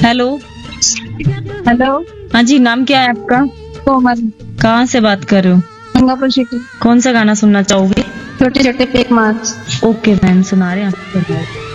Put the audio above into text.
Hello. Hello. हाँ जी, नाम क्या है आपका? कोमल। कहाँ से बात कर रहे हो? गंगापुर सिटी। कौन सा गाना सुनना चाहोगे? छोटे छोटे पेक मार्क्स। ओके बहन, सुना रहे हैं आपको।